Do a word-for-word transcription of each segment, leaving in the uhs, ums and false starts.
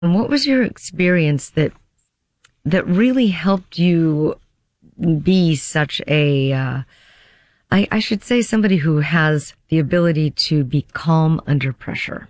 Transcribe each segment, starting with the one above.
And what was your experience that that really helped you be such a, uh, I, I should say somebody who has the ability to be calm under pressure,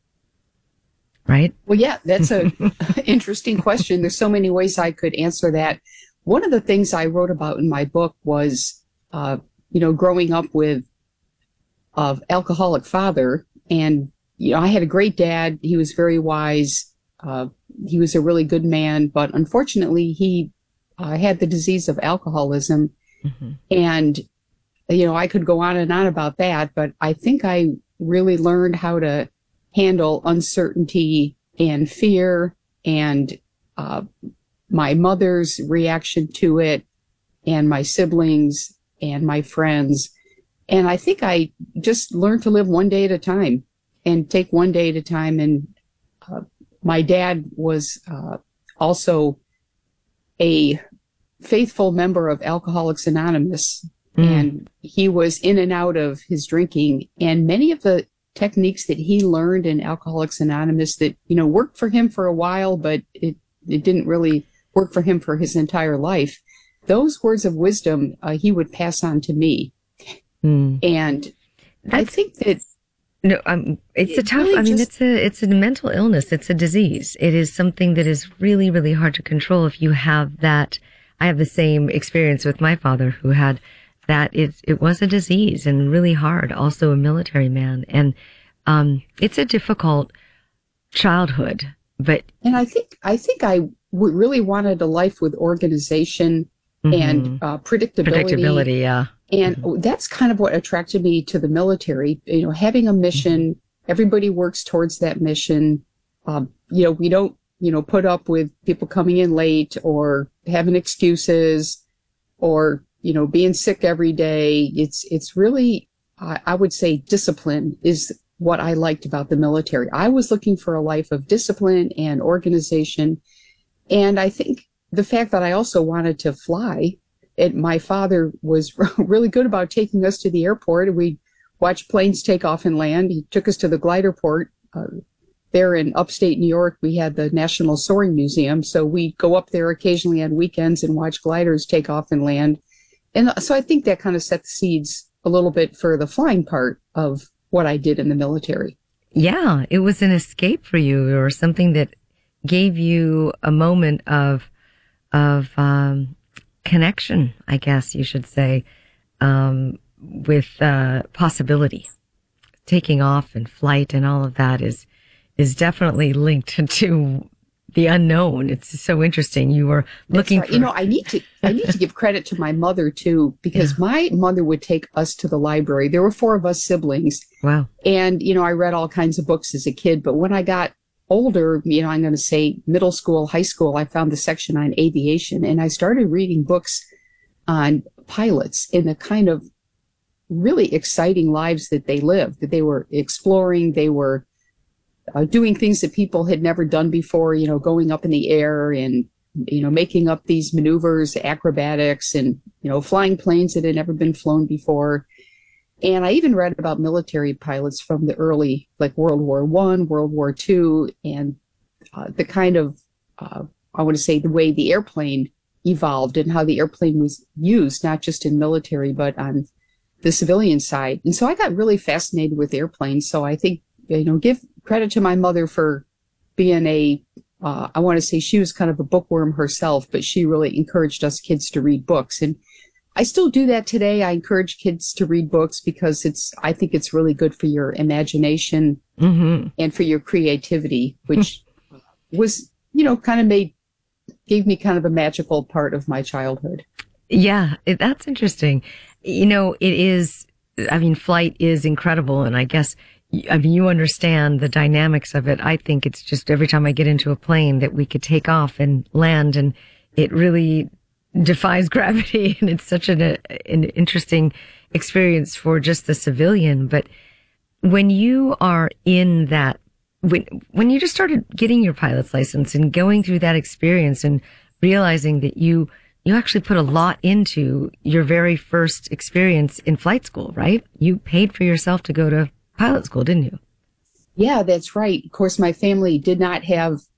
right? Well, yeah, that's a interesting question. There's so many ways I could answer that. One of the things I wrote about in my book was, uh, you know, growing up with an alcoholic father. And, you know, I had a great dad. He was very wise. Uh, he was a really good man. But unfortunately, he uh, had the disease of alcoholism. Mm-hmm. And, you know, I could go on and on about that. But I think I really learned how to handle uncertainty and fear and uh, my mother's reaction to it and my siblings and my friends. And I think I just learned to live one day at a time and take one day at a time. And uh, my dad was uh, also a faithful member of Alcoholics Anonymous. Mm. And he was in and out of his drinking. And many of the techniques that he learned in Alcoholics Anonymous that, you know, worked for him for a while, but it, it didn't really work for him for his entire life. Those words of wisdom uh, he would pass on to me. Mm. And That's, I think that no, um, it's it a tough. Really I mean, just, it's a it's a mental illness. It's a disease. It is something that is really, really hard to control. If you have that, I have the same experience with my father, who had that. It it was a disease and really hard. Also, a military man, and um, it's a difficult childhood. But and I think I think I w- really wanted a life with organization mm-hmm. and uh, predictability. Predictability, yeah. And mm-hmm. that's kind of what attracted me to the military. You know, having a mission, mm-hmm. everybody works towards that mission. Um, you know, we don't, you know, put up with people coming in late or having excuses or, you know, being sick every day. It's, it's really, I, I would say discipline is what I liked about the military. I was looking for a life of discipline and organization. And I think the fact that I also wanted to fly, and my father was really good about taking us to the airport. We'd watch planes take off and land. He took us to the glider port. Uh, there in upstate New York, we had the National Soaring Museum. So we'd go up there occasionally on weekends and watch gliders take off and land. And so I think that kind of set the seeds a little bit for the flying part of what I did in the military. Yeah, it was an escape for you, or something that gave you a moment of, of, um, connection, I guess you should say, um, with uh, possibility. Taking off and flight and all of that is is definitely linked to the unknown. It's so interesting. You were looking right. for... You know, I need to I need to give credit to my mother, too, because yeah. my mother would take us to the library. There were four of us siblings. Wow. And, you know, I read all kinds of books as a kid. But when I got older, you know, I'm going to say middle school, high school, I found the section on aviation, and I started reading books on pilots and the kind of really exciting lives that they lived, that they were exploring, they were uh, doing things that people had never done before, you know, going up in the air and, you know, making up these maneuvers, acrobatics, and, you know, flying planes that had never been flown before. And I even read about military pilots from the early, like World War One, World War Two, and uh, the kind of, uh, I want to say, the way the airplane evolved and how the airplane was used, not just in military, but on the civilian side. And so I got really fascinated with airplanes. So I think, you know, give credit to my mother for being a, uh, I want to say she was kind of a bookworm herself, but she really encouraged us kids to read books. And I still do that today. I encourage kids to read books because it's, I think it's really good for your imagination mm-hmm. and for your creativity, which was, you know, kind of made, gave me kind of a magical part of my childhood. Yeah, it, that's interesting. You know, it is, I mean, flight is incredible. And I guess, I mean, you understand the dynamics of it. I think it's just every time I get into a plane that we could take off and land, and it really defies gravity, and it's such an, a, an interesting experience for just the civilian. But when you are in that, when when you just started getting your pilot's license and going through that experience and realizing that you you actually put a lot into your very first experience in flight school, right? You paid for yourself to go to pilot school, didn't you? Yeah, that's right. Of course, my family did not have